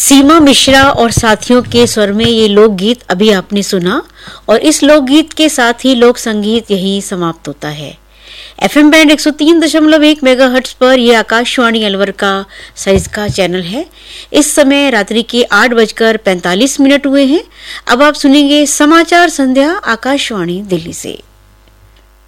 सीमा मिश्रा और साथियों के स्वर में ये लोकगीत अभी आपने सुना और इस लोकगीत के साथ ही लोक संगीत यही समाप्त होता है। एफएम बैंड 103.1 मेगाहर्ट्ज पर यह आकाशवाणी अलवर का साइज का चैनल है। इस समय रात्रि के 8:45 हुए हैं। अब आप सुनेंगे समाचार संध्या आकाशवाणी दिल्ली से।